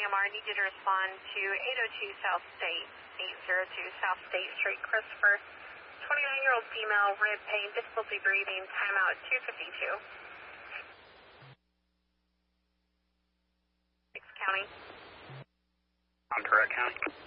AMR. Need you to respond to 802 South State, 802 South State Street, Christopher. 29-year-old female, rib pain, difficulty breathing, timeout 252. County. On Turret County.